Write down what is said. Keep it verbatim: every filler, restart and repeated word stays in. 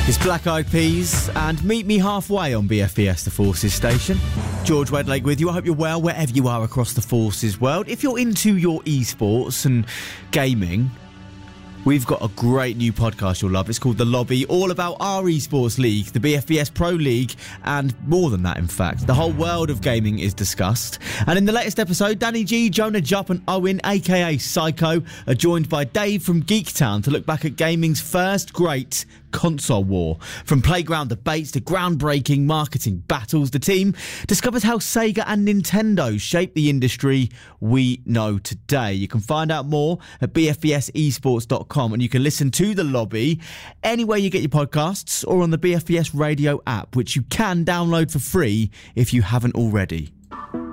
It's Black Eyed Peas and Meet Me Halfway on B F B S The Forces station. George Wedlake with you. I hope you're well wherever you are across the Forces world. If you're into your esports and gaming, we've got a great new podcast you'll love. It's called The Lobby, all about our esports league, the B F B S Pro League, and more than that, in fact. The whole world of gaming is discussed. And in the latest episode, Danny G, Jonah Jupp and Owen, aka Psycho, are joined by Dave from Geektown to look back at gaming's first great console war. From playground debates to groundbreaking marketing battles, the team discovers how Sega and Nintendo shaped the industry we know today. You can find out more at b f b s esports dot com, and you can listen to The Lobby anywhere you get your podcasts or on the B F B S radio app, which you can download for free if you haven't already.